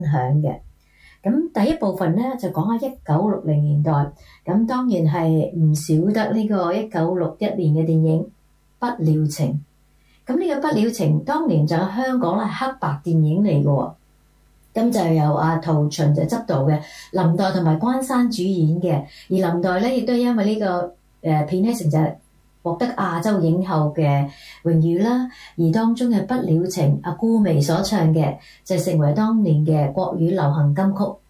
享嘅。咁第一部分咧就講下1960年代，咁當然係唔少得呢個1961年嘅電影《不了情》。咁呢個《不了情》當年就喺香港咧係黑白電影嚟嘅喎，咁就由陶秦就執導嘅，林黛同埋關山主演嘅。而林黛咧亦都因為呢個片呢成就獲得亞洲影后嘅榮譽啦，而當中嘅《不了情》阿顧媚所唱嘅就成為當年嘅國語流行金曲。